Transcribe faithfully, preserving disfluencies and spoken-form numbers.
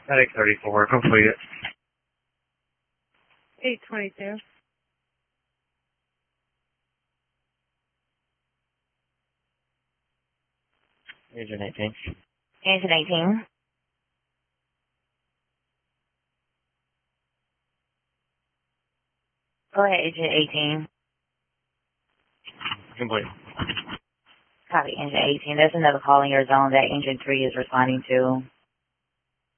At eight thirty-four, complete it. eight twenty-two. Agent eighteen. Agent eighteen. Go ahead, Agent eighteen. Complete. Copy, Agent eighteen. There's another call in your zone that Agent three is responding to.